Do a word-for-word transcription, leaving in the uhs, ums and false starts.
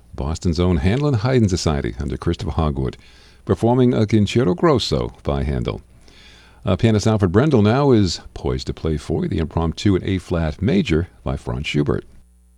Boston's own Handel and Haydn Society under Christopher Hogwood, performing a Concerto Grosso by Handel. Uh, pianist Alfred Brendel now is poised to play for you the impromptu in A-flat major by Franz Schubert.